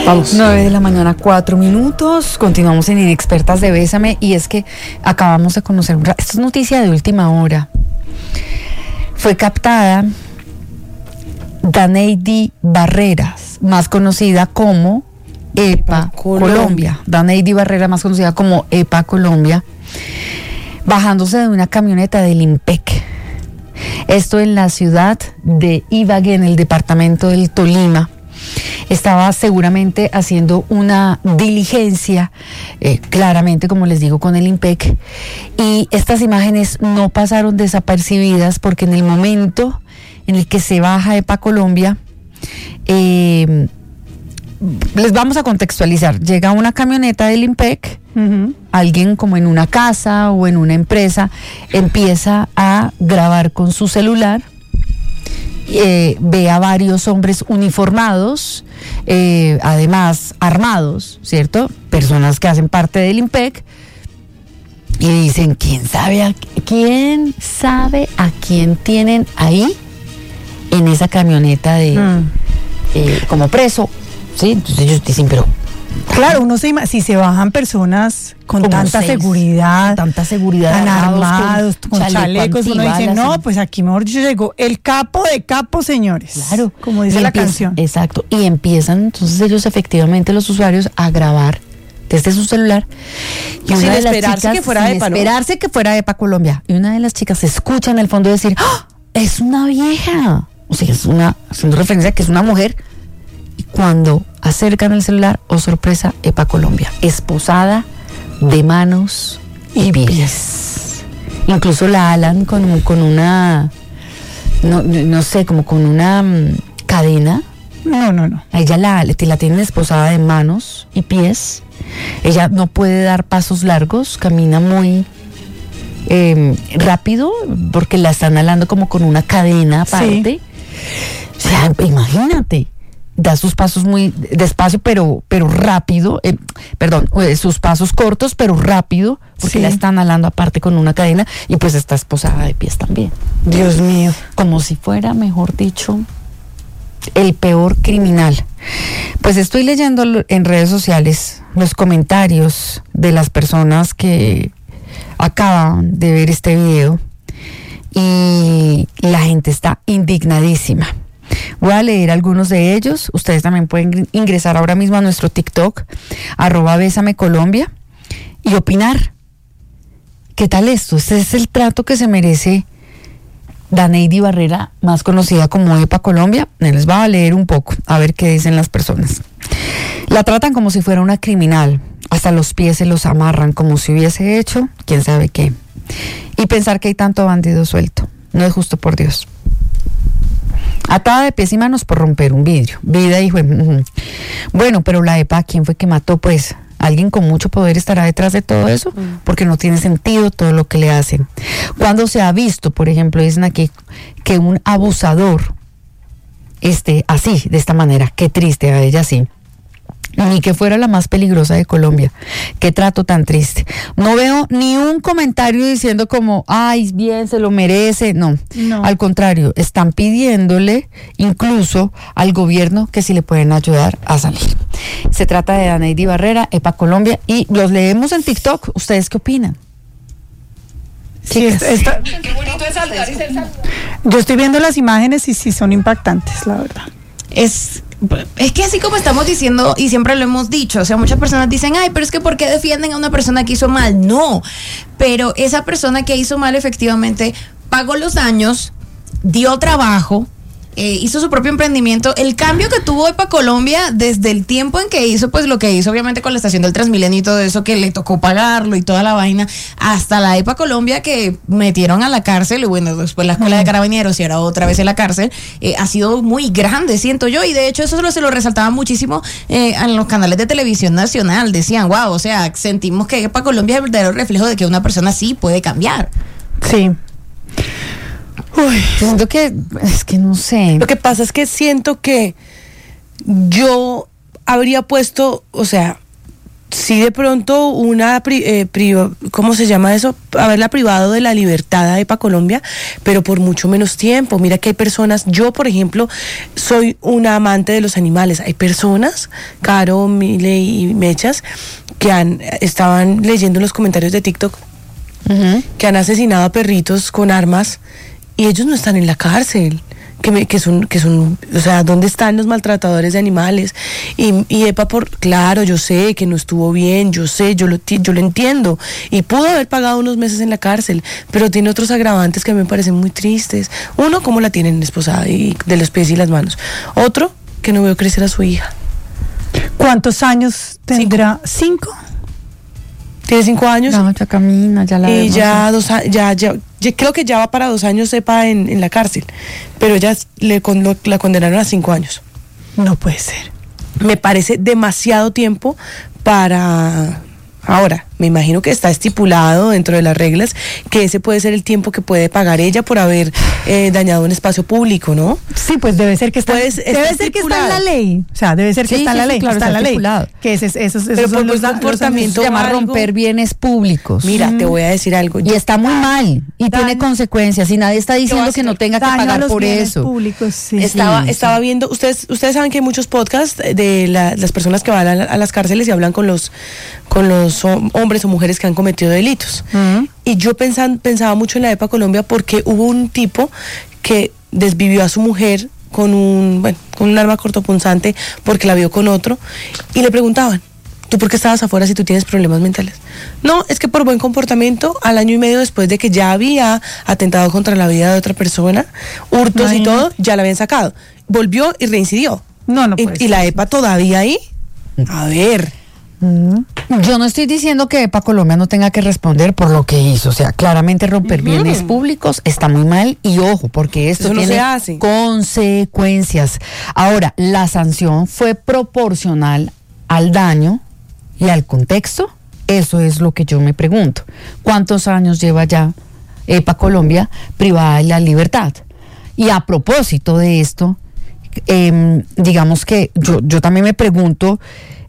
Vamos. 9:04 a.m. Continuamos en Inexpertas de Bésame. Y es que acabamos de conocer, esto es noticia de última hora. Fue captada Daneidi Barreras, más conocida como EPA Colombia. Daneidi Barreras, más conocida como EPA Colombia, bajándose de una camioneta del IMPEC. Esto en la ciudad de Ibagué, en el departamento del Tolima. Estaba seguramente haciendo una diligencia, claramente, como les digo, con el IMPEC. Y estas imágenes no pasaron desapercibidas porque en el momento en el que se baja EPA Colombia, les vamos a contextualizar. Llega una camioneta del IMPEC, alguien como en una casa o en una empresa empieza a grabar con su celular. Ve a varios hombres uniformados, además armados, ¿cierto? Personas que hacen parte del IMPEC, y dicen, ¿quién sabe a quién tienen ahí en esa camioneta como preso? ¿Sí? Entonces ellos dicen, pero claro, uno si se bajan personas con tanta seguridad, armados, con chalecos, uno dice, no, pues aquí mejor dicho llegó el capo de capos, señores. Claro, como dice la canción. Exacto, y empiezan entonces ellos efectivamente, los usuarios, a grabar desde su celular. Y sin esperarse que fuera EPA Colombia. Y una de las chicas se escucha en el fondo decir, ¡oh! Es una vieja. O sea, haciendo referencia a que es una mujer. Y cuando acercan el celular, oh sorpresa, EPA Colombia, esposada de manos y pies. Incluso la alan con una, no sé, como con una cadena. No. A ella la tienen esposada de manos y pies. Ella no puede dar pasos largos, camina muy rápido porque la están alando como con una cadena aparte. Sí. O sea, imagínate. Da sus pasos muy despacio, pero rápido, sus pasos cortos, pero rápido, porque la están alando aparte con una cadena, y pues está esposada de pies también. Dios mío. Como si fuera, mejor dicho, el peor criminal. Pues estoy leyendo en redes sociales los comentarios de las personas que acaban de ver este video, y la gente está indignadísima. Voy a leer algunos de ellos. Ustedes también pueden ingresar ahora mismo a nuestro TikTok, @BésameColombia, y opinar. ¿Qué tal esto? Este es el trato que se merece Daneidi Barrera, más conocida como EPA Colombia. Les voy a leer un poco, a ver qué dicen las personas. La tratan como si fuera una criminal. Hasta los pies se los amarran como si hubiese hecho quién sabe qué. Y pensar que hay tanto bandido suelto. No es justo, por Dios. Atada de pies y manos por romper un vidrio. Vida, hijo. Bueno, pero la EPA, ¿quién fue que mató? Pues alguien con mucho poder estará detrás de todo eso, porque no tiene sentido todo lo que le hacen. Cuando se ha visto, por ejemplo, dicen aquí, que un abusador esté así, de esta manera? Qué triste, a ella sí. Ni que fuera la más peligrosa de Colombia. Qué trato tan triste. No veo ni un comentario diciendo como, ay, bien, se lo merece. No. Al contrario, están pidiéndole incluso al gobierno que si le pueden ayudar a salir. Se trata de Daneidi Barrera, EPA Colombia, y los leemos en TikTok. ¿Ustedes qué opinan? Sí, qué bonito es saltar y ser saludado. Yo estoy viendo las imágenes y sí son impactantes, la verdad. Es que así como estamos diciendo y siempre lo hemos dicho, o sea, muchas personas dicen, ay, pero es que ¿por qué defienden a una persona que hizo mal? No, pero esa persona que hizo mal efectivamente pagó los daños, dio trabajo, hizo su propio emprendimiento. El cambio que tuvo EPA Colombia desde el tiempo en que hizo, pues lo que hizo obviamente con la estación del Transmilenio y todo eso, que le tocó pagarlo y toda la vaina, hasta la EPA Colombia que metieron a la cárcel, y bueno, después la escuela de carabineros y ahora otra vez en la cárcel, ha sido muy grande, siento yo, y de hecho eso se lo resaltaba muchísimo en los canales de televisión nacional. Decían, wow, o sea, sentimos que EPA Colombia es el verdadero reflejo de que una persona sí puede cambiar. Sí. Uy, siento que, es que no sé. Lo que pasa es que siento que yo habría puesto, o sea, sí de pronto ¿cómo se llama eso? Haberla privado de la libertad a EPA Colombia, pero por mucho menos tiempo. Mira que hay personas, yo por ejemplo, soy una amante de los animales. Hay personas, Caro, Mile y Mechas, que estaban leyendo los comentarios de TikTok, que han asesinado a perritos con armas y ellos no están en la cárcel. Que son, o sea, ¿dónde están los maltratadores de animales? Y EPA, claro, yo sé que no estuvo bien, yo lo entiendo, y pudo haber pagado unos meses en la cárcel, pero tiene otros agravantes que a mí me parecen muy tristes. Uno, cómo la tienen esposada y de los pies y las manos. Otro, que no veo crecer a su hija. ¿Cuántos años tendrá? 5. Tiene 5 años. No, ya camina, ya la y ya creo que ya va para 2 años EPA en la cárcel, pero ella la condenaron a 5 años. No puede ser. Me parece demasiado tiempo para... Ahora, me imagino que está estipulado dentro de las reglas que ese puede ser el tiempo que puede pagar ella por haber dañado un espacio público, ¿no? Sí, pues debe ser que está, debe ser que está en la ley. O sea, debe ser que está en la ley. Claro, está en la ley. Que esos pero son los comportamiento. Se llama romper bienes públicos. Mira, te voy a decir algo. Y está muy mal. Y tiene consecuencias. Y nadie está diciendo que no tenga que pagar por eso. Públicos, sí. Estaba viendo, ustedes saben que hay muchos podcasts de las personas que van a las cárceles y hablan con los hombres o mujeres que han cometido delitos. Y yo pensaba mucho en la EPA Colombia porque hubo un tipo que desvivió a su mujer con un arma cortopunzante porque la vio con otro, y le preguntaban: ¿tú por qué estabas afuera si tú tienes problemas mentales? No, es que por buen comportamiento, al año y medio después de que ya había atentado contra la vida de otra persona, hurtos y todo, ya la habían sacado. Volvió y reincidió. No puede ser. Y la EPA todavía ahí. A ver. Yo no estoy diciendo que EPA Colombia no tenga que responder por lo que hizo. O sea, claramente romper bienes públicos está muy mal, y ojo, porque esto tiene consecuencias. Ahora, la sanción fue proporcional al daño y al contexto. Eso es lo que yo me pregunto. ¿Cuántos años lleva ya EPA Colombia privada de la libertad? Y a propósito de esto, digamos que yo también me pregunto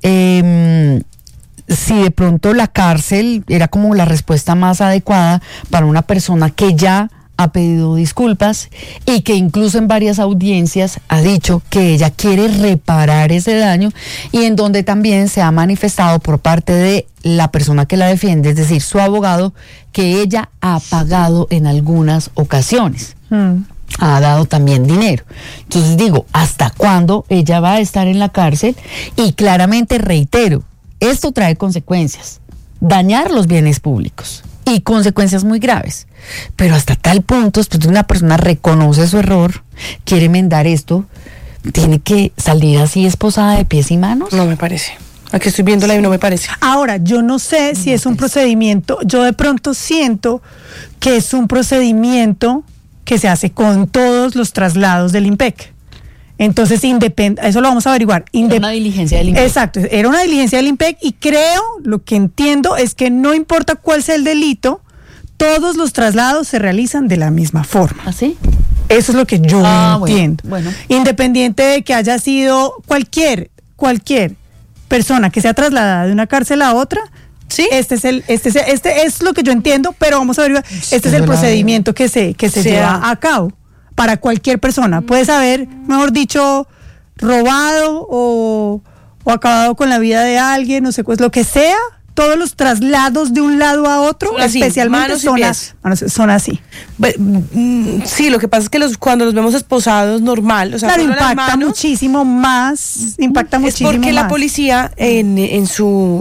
si de pronto la cárcel era como la respuesta más adecuada para una persona que ya ha pedido disculpas y que incluso en varias audiencias ha dicho que ella quiere reparar ese daño, y en donde también se ha manifestado por parte de la persona que la defiende, es decir, su abogado, que ella ha pagado en algunas ocasiones. Ha dado también dinero. Entonces digo, ¿hasta cuándo ella va a estar en la cárcel? Y claramente reitero, esto trae consecuencias: dañar los bienes públicos, y consecuencias muy graves. Pero hasta tal punto, después de una persona reconoce su error, quiere enmendar esto, ¿tiene que salir así esposada de pies y manos? No me parece. Aquí estoy viéndola y no me parece. Ahora, yo no sé si es un procedimiento, yo de pronto siento que es un procedimiento que se hace con todos los traslados del IMPEC. Entonces, eso lo vamos a averiguar. Era una diligencia del IMPEC. Exacto, era una diligencia del IMPEC, y creo, lo que entiendo es que no importa cuál sea el delito, todos los traslados se realizan de la misma forma. ¿Ah, sí? Eso es lo que yo entiendo. Bueno. Independiente de que haya sido cualquier persona que sea trasladada de una cárcel a otra. Sí, este es lo que yo entiendo, pero vamos a ver, este es el procedimiento que se lleva a cabo para cualquier persona. Puedes haber, mejor dicho, robado o acabado con la vida de alguien, no sé, pues lo que sea. Todos los traslados de un lado a otro, así, especialmente son así. Sí, lo que pasa es que cuando los vemos esposados normal, o sea, claro, impacta muchísimo más. Es porque la policía en su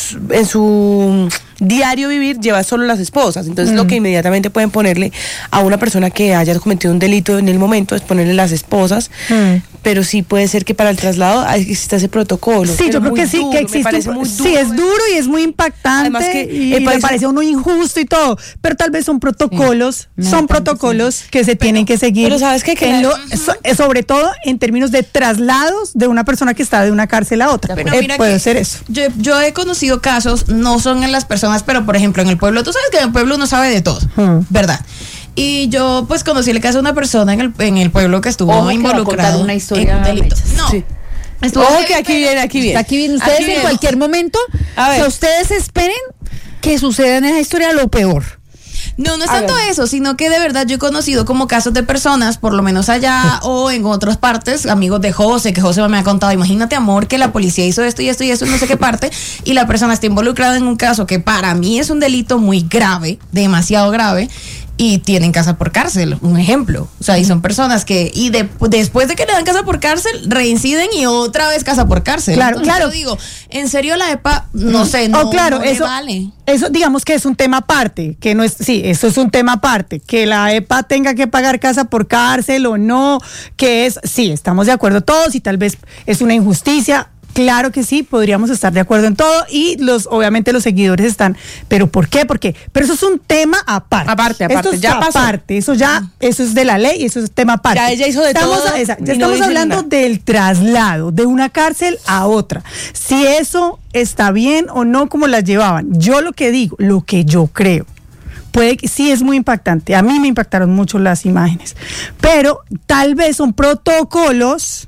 diario vivir lleva solo las esposas. Entonces lo que inmediatamente pueden ponerle a una persona que haya cometido un delito en el momento es ponerle las esposas. Pero sí puede ser que para el traslado exista ese protocolo. Sí, yo creo que sí, que existe. Sí, es duro y es muy impactante. Además y me parece uno injusto y todo. Pero tal vez son protocolos, que se tienen que seguir. Pero sabes que sobre todo en términos de traslados de una persona que está de una cárcel a otra. Pero puede ser eso. Yo he conocido casos, no son en las personas, pero por ejemplo en el pueblo, tú sabes que en el pueblo uno sabe de todo, ¿verdad? Y yo pues conocí el caso de una persona en el pueblo que estuvo involucrada una historia en un delito. No, Ojo que aquí viene. Aquí viene. Ustedes Aquí en cualquier momento, A ver. que ustedes esperen que suceda en esa historia lo peor. No es tanto eso, sino que de verdad yo he conocido como casos de personas, por lo menos allá o en otras partes, amigos de José, que José me ha contado, imagínate, amor, que la policía hizo esto y esto y eso, no sé qué parte, y la persona está involucrada en un caso que para mí es un delito muy grave, demasiado grave, y tienen casa por cárcel, un ejemplo. O sea, y son personas que, después de que le dan casa por cárcel, reinciden y otra vez casa por cárcel. Claro, Entonces, claro. yo digo, en serio la EPA, no sé, no, claro, no le eso vale. Eso digamos que es un tema aparte, que no es, sí, eso es un tema aparte, que la EPA tenga que pagar casa por cárcel o no, que es, sí, estamos de acuerdo todos y tal vez es una injusticia. Claro que sí, podríamos estar de acuerdo en todo y obviamente los seguidores están, pero ¿por qué? Pero eso es un tema aparte. Aparte, Esto es ya pasó. aparte, eso es de la ley y eso es tema aparte. Ya ella hizo de todo Ya y no estamos dice hablando nada. del traslado de una cárcel a otra. Si eso está bien o no como las llevaban. Yo lo que digo, lo que yo creo. Puede que sí es muy impactante. A mí me impactaron mucho las imágenes. Pero tal vez son protocolos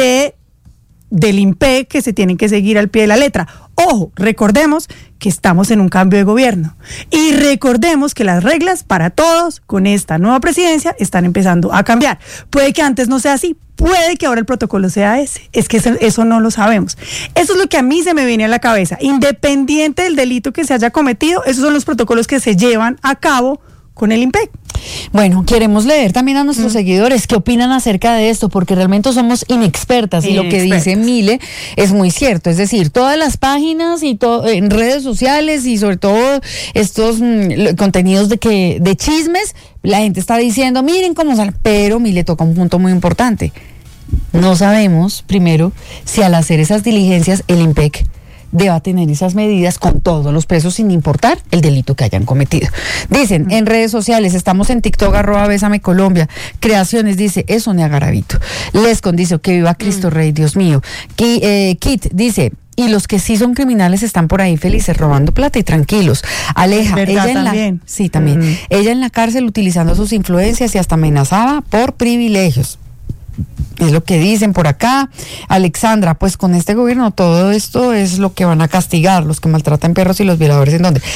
del INPEC que se tienen que seguir al pie de la letra. Ojo, recordemos que estamos en un cambio de gobierno y recordemos que las reglas para todos con esta nueva presidencia están empezando a cambiar. Puede que antes no sea así, puede que ahora el protocolo sea ese. Es que eso no lo sabemos. Eso es lo que a mí se me viene a la cabeza. Independiente del delito que se haya cometido, esos son los protocolos que se llevan a cabo con el INPEC. Bueno, queremos leer también a nuestros seguidores qué opinan acerca de esto, porque realmente somos inexpertas y lo que dice Mile es muy cierto. Es decir, todas las páginas y en redes sociales y sobre todo estos contenidos de chismes, la gente está diciendo, miren cómo sale, pero Mile toca un punto muy importante. No sabemos, primero, si al hacer esas diligencias el INPEC deba tener esas medidas con todos los presos sin importar el delito que hayan cometido. Dicen en redes sociales, estamos en TikTok @Bésame Colombia, Creaciones dice, eso ni a Garavito. Lescon dice, que viva Cristo Rey, Dios mío. Kit dice, y los que sí son criminales están por ahí felices robando plata y tranquilos. Aleja, ¿verdad? ella También. sí, también. Ella en la cárcel utilizando sus influencias y hasta amenazaba por privilegios. Es lo que dicen por acá. Alexandra, pues con este gobierno todo esto es lo que van a castigar, los que maltratan perros y los violadores, ¿en dónde?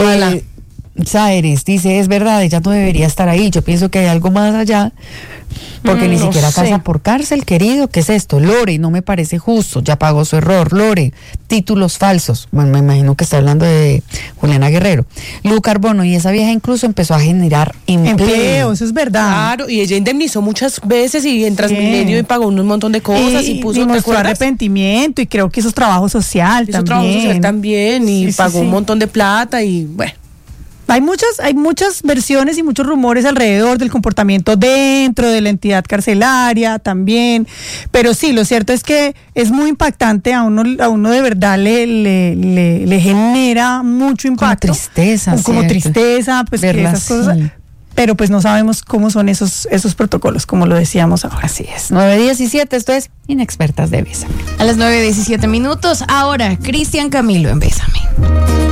Saeres dice, es verdad, ella no debería estar ahí, yo pienso que hay algo más allá, porque ni siquiera casa por cárcel, querido, ¿qué es esto? Lore, no me parece justo, ya pagó su error. Lore, títulos falsos, bueno, me imagino que está hablando de Juliana Guerrero. Lu Carbono, y esa vieja incluso empezó a generar empleo. Eso es verdad. Claro, y ella indemnizó muchas veces y en Transmilenio y pagó un montón de cosas y puso, ¿te mostró acuerdas? arrepentimiento y creo que eso es trabajo social Hizo también. trabajo social también y Sí, sí, pagó sí. un montón de plata y bueno. Hay muchas versiones y muchos rumores alrededor del comportamiento dentro de la entidad carcelaria también, pero sí, lo cierto es que es muy impactante, a uno de verdad le genera mucho impacto. Como tristeza, pues verla que esas cosas, así. pero pues no sabemos cómo son esos protocolos, como lo decíamos ahora. Así es, 9:17, esto es Inexpertas de Bésame. A las 9:17 minutos, ahora Cristian Camilo en Bésame.